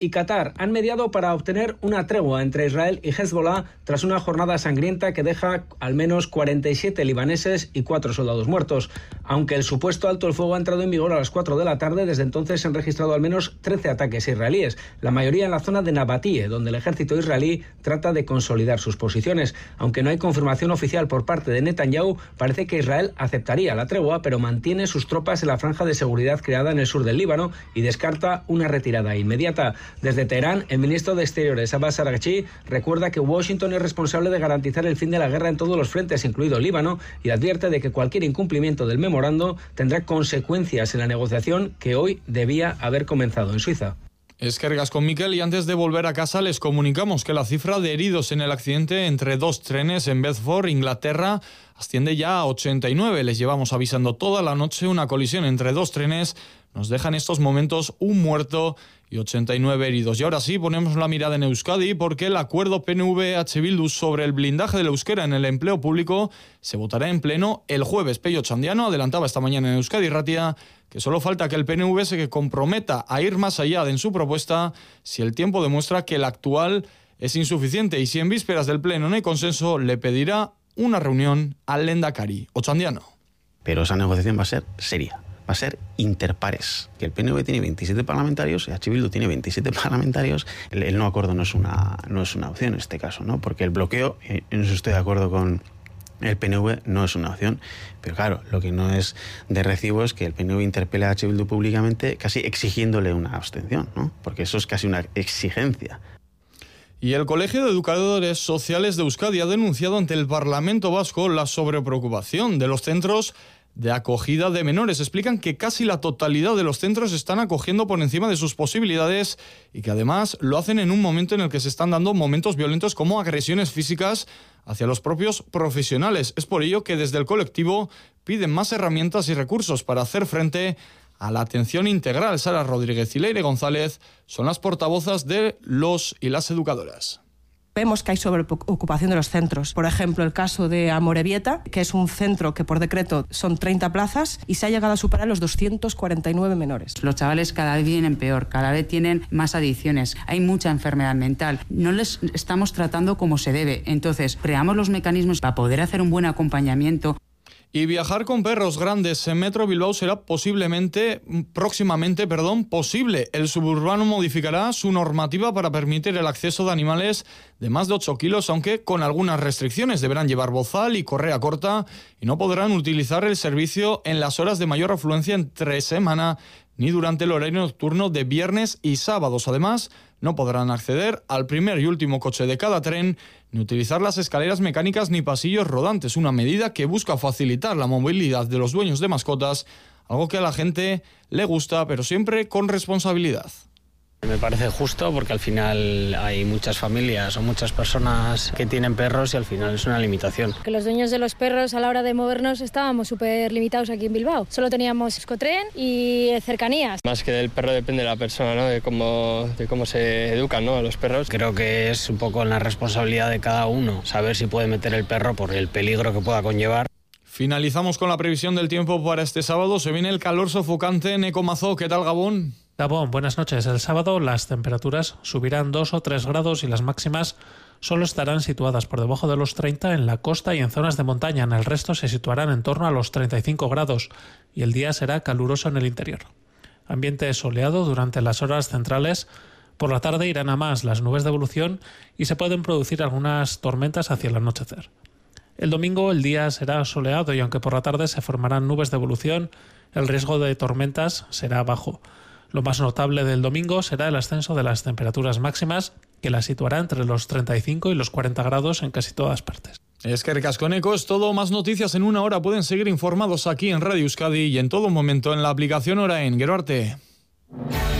y Qatar han mediado para obtener una tregua entre Israel y Hezbollah tras una jornada sangrienta que deja al menos 47 libaneses y 4 soldados muertos. Aunque el supuesto alto el fuego ha entrado en vigor a las 4 de la tarde, desde entonces se han registrado al menos 13 ataques israelíes, la mayoría en la zona de Nabatie, donde el ejército israelí trata de consolidar sus posiciones. Aunque no hay confirmación oficial por parte de Netanyahu, parece que Israel aceptaría la tregua, pero mantiene sus tropas en la franja de seguridad creada en el sur del Líbano y descarta una retirada inmediata. Desde Teherán, el ministro de Exteriores, Abbas Araghchi, recuerda que Washington es responsable de garantizar el fin de la guerra en todos los frentes, incluido el Líbano, y advierte de que cualquier incumplimiento del memorando tendrá consecuencias en la negociación que hoy debía haber comenzado en Suiza. Eskerrik asko, Mikel, y antes de volver a casa les comunicamos que la cifra de heridos en el accidente entre 2 trenes en Bedford, Inglaterra, asciende ya a 89. Les llevamos avisando toda la noche. Una colisión entre 2 trenes nos deja en estos momentos un muerto y 89 heridos. Y ahora sí, ponemos la mirada en Euskadi porque el acuerdo PNV-H Bildu sobre el blindaje del euskera en el empleo público se votará en pleno el jueves. Pello Otxandiano adelantaba esta mañana en Euskadi Ratia que solo falta que el PNV se comprometa a ir más allá en su propuesta si el tiempo demuestra que el actual es insuficiente y si en vísperas del pleno no hay consenso, le pedirá una reunión al Lehendakari. Otxandiano. Pero esa negociación va a ser seria. Va a ser interpares, que el PNV tiene 27 parlamentarios, H. Bildu tiene 27 parlamentarios, el no acuerdo no es una opción en este caso, ¿no? Porque el bloqueo, en eso estoy de acuerdo con el PNV, no es una opción, pero claro, lo que no es de recibo es que el PNV interpele a H. Bildu públicamente casi exigiéndole una abstención, ¿no? Porque eso es casi una exigencia. Y el Colegio de Educadores Sociales de Euskadi ha denunciado ante el Parlamento Vasco la sobrepreocupación de los centros de acogida de menores. Explican que casi la totalidad de los centros están acogiendo por encima de sus posibilidades y que además lo hacen en un momento en el que se están dando momentos violentos como agresiones físicas hacia los propios profesionales. Es por ello que desde el colectivo piden más herramientas y recursos para hacer frente a la atención integral. Sara Rodríguez y Leire González son las portavozas de los y las educadoras. Vemos que hay sobreocupación de los centros. Por ejemplo, el caso de Amorebieta, que es un centro que por decreto son 30 plazas y se ha llegado a superar los 249 menores. Los chavales cada vez vienen peor, cada vez tienen más adicciones, hay mucha enfermedad mental, no les estamos tratando como se debe. Entonces, creamos los mecanismos para poder hacer un buen acompañamiento. Y viajar con perros grandes en Metro Bilbao será próximamente posible. El suburbano modificará su normativa para permitir el acceso de animales de más de 8 kilos, aunque con algunas restricciones. Deberán llevar bozal y correa corta y no podrán utilizar el servicio en las horas de mayor afluencia entre semana ni durante el horario nocturno de viernes y sábados. Además, no podrán acceder al primer y último coche de cada tren, ni utilizar las escaleras mecánicas ni pasillos rodantes, una medida que busca facilitar la movilidad de los dueños de mascotas, algo que a la gente le gusta, pero siempre con responsabilidad. Me parece justo porque al final hay muchas familias o muchas personas que tienen perros y al final es una limitación. Que los dueños de los perros a la hora de movernos estábamos súper limitados aquí en Bilbao. Solo teníamos Euskotren y cercanías. Más que del perro depende de la persona, ¿no? De cómo se educan, ¿no? A los perros. Creo que es un poco la responsabilidad de cada uno saber si puede meter el perro por el peligro que pueda conllevar. Finalizamos con la previsión del tiempo para este sábado. Se viene el calor sofocante en Ecomazo. ¿Qué tal, Gabón? Gabón, buenas noches. El sábado las temperaturas subirán 2 o 3 grados y las máximas solo estarán situadas por debajo de los 30 en la costa y en zonas de montaña. En el resto se situarán en torno a los 35 grados y el día será caluroso en el interior. Ambiente soleado durante las horas centrales. Por la tarde irán a más las nubes de evolución y se pueden producir algunas tormentas hacia el anochecer. El domingo el día será soleado y aunque por la tarde se formarán nubes de evolución, el riesgo de tormentas será bajo. Lo más notable del domingo será el ascenso de las temperaturas máximas, que las situará entre los 35 y los 40 grados en casi todas partes. Eskerrik asko, Neko, es todo. Más noticias en una hora. Pueden seguir informados aquí en Radio Euskadi y en todo momento en la aplicación Orain. Gero arte.